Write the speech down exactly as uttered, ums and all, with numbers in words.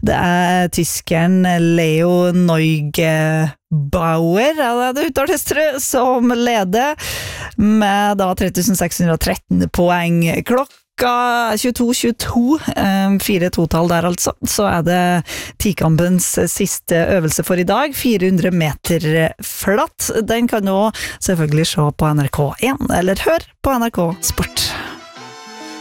Det er tyskeren Leo Neugebauer, er det uttales, som leder med da tre tusen seks hundre og tretten poeng. Klokka tjueto tjueto, fire totall der altså, så er det tikampens siste øvelse for i dag, fire hundre meter flatt. Den kan du selvfølgelig se på N R K én, eller hør på N R K Sport.